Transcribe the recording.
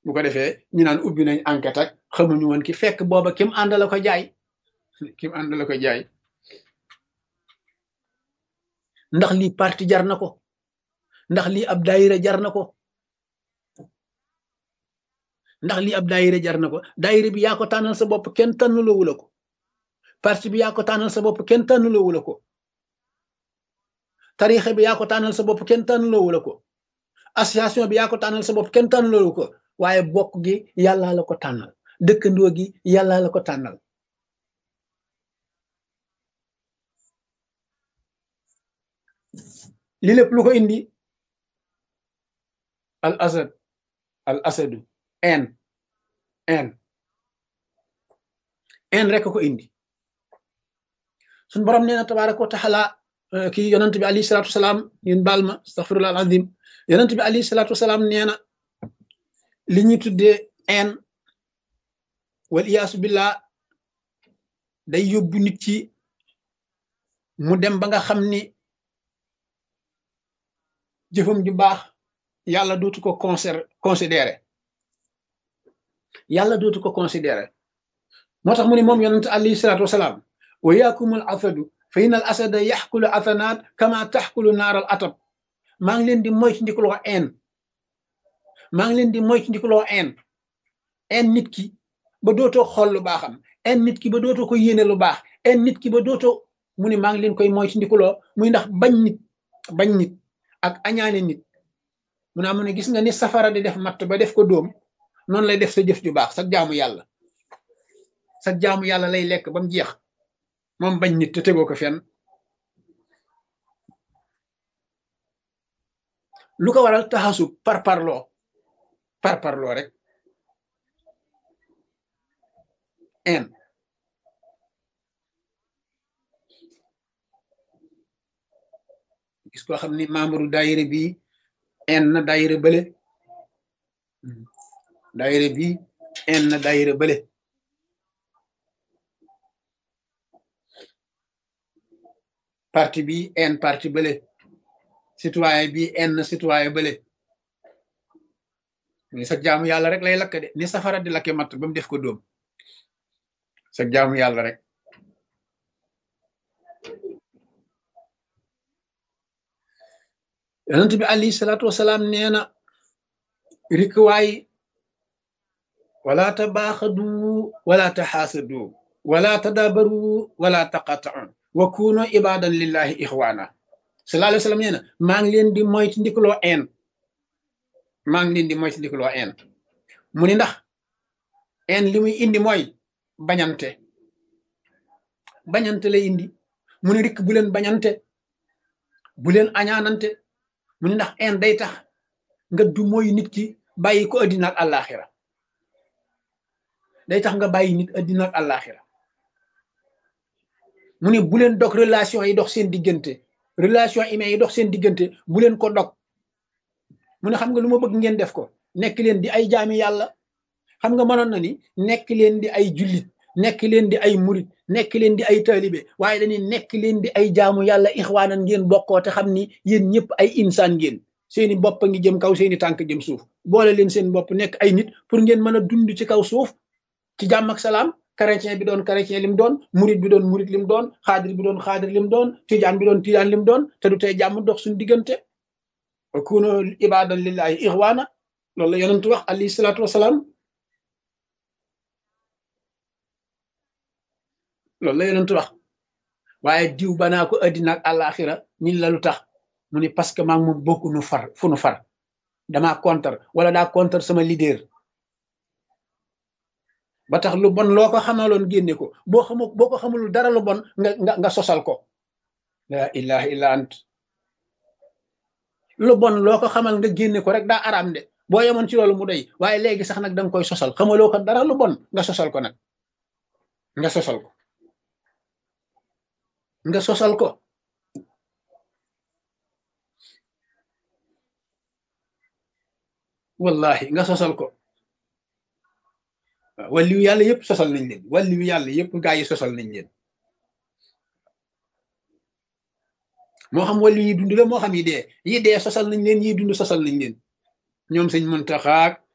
bu ko defee ñu naan ubbi nañ enquête ak xamuñu woon ki fekk booba kim ànd la ko jaay kim ànd la ko jaay ndax lii parti jar na ko ndax lii ab daayira jar na ko ndax lii ab daayira jar na ko daayira bi yaa ko tànnal sa bopp kenn tànnaloowu la ko parti bi yaa ko tànnal sa bopp kenn tànnaloowu la ko tariixa bi yaa ko tànnal sa bopp kenn tànnaloowu la ko association bi yaa ko tànnal sa bopp kenn tànnaloowu ko waaye bokk gi yàllaa la ko tànnal dëkkandoo gi yàllaa la ko tànnal li lépp lu ko indi al asad al asadu en rek ko indi suñ borom nee na tabaaraka wa taala kii yonent bi alayhi salaatu wasalaam yéen baal ma astaghfirullah al azim yonent bi alayhi salaatu wasalaam nee na li ñuy tuddee en wal iyaasu billah day yóbbu nit ci mu dem ba nga xam ni jëfam ju baax yàlla dootu ko considéré yàlla dootu ko considéré moo tax mu ne moom yonent alayhi salaatu wasalaam wa yaakumul asadu fa inal asada yaxkulu asanaat kama taxkulu naaral atab maa ngi leen di moytu ndikuloo maa ngi leen di moytu ndikuloo en nit ki ba dootoo xool lu baaxam en nit ki ba dootoo ko yéene lu baax en nit ki ba dootoo mu ne maa ngi leen koy moytu ndikuloo muy ndax bañ nit ak añaane nit mu naa mu ne gis nga ni safara di def matt ba def ko dóom noonu lay def sa jëf ju baax sa jaamu yàlla lay lekk ba mu jeex moom bañ nit te tegoo ko fenn lu ko waral taxasu parparloo rek en gis koo xam ni membre daayira bi en na daayira bële daayira bi en na daayira bële parti bi en parti bële citoyen bi en citoyen bële ni sa jaamu yàlla rek lay lakk de ni safara di lakke matt ba mu def ko dóom sa jaamu yàlla rek yonent bi alayhi salaatu wasalaam nee na rikwaay wala tabaaxadu wala taxaasadu wala tadabaru wala taqata'u wa kunu ibadan lillahi ixwaana sallallahu alayhi wa sallam nee na maa ngi leen di moytu ndikuloo en mu ni ndax en li muy indi mooy bañante lay indi mu ni rikk bu leen bañante bu leen añaanante mu ni ndax en day tax nga du mooy nit ki bàyyi ko addina ak àllaaxira day tax nga bàyyi nit addina ak àllaaxira mu ne bu leen dog relation yi dox seen diggante relation humaine yi dox seen diggante bu leen ko dog mu ne xam nga lu ma bëgg ngeen def ko nekk leen di ay jaami yàlla xam nga mënoon na ni nekk leen di ay jullit nekk leen di ay murit nekk leen di ay taalibe waaye dañuy nekk leen di ay jaamu yàlla ixwaanan ngeen bokkoo te xam ni yéen ñëpp ay insaan ngeen seeni bopp a ngi jëm kaw seeni tànk jëm suuf boole leen seen bopp nekk ay nit pour ngeen mën a dund ci kaw suuf ci jàmm ak salaam chrétien bi doon chrétien lim doon murit bi doon murit lim doon xaadir bi doon xaadir lim doon tijaan bi doon tijaan lim doon te du tey jàmm dox suñu diggante wa kunu ibadan lillahi ixwaana loolu la yonentu wax alayhi salaatu wasalaam loolu la yonentu wax waaye diw banaa ko addina ak àllaaxira ñin la lu tax mu ni parce que maa ngi moom bokku nu far fu nu far damaa contre wala daa contre sama leader ba tax lu bon loo ko xamaloon génne ko boo ko xamul dara lu bon nga sosal ko la ilaha illa ant lu bon loo ko xamal nga génne ko rek daa araam de boo yemoon ci loolu mu doy waaye léegi sax nag danga koy sosal xamaloo ko dara lu bon nga sosal ko nag nga sosal ko wallahi nga sosal ko wàlliwu yàlla yëpp sosal nañ leen wàlliwu yàlla yëpp gaa yi sosal nañ leen moo xam wàllu yi dund la moo xam yi dee sosal nañ leen yi dund sosal nañ leen ñoom sëñ Muntaxa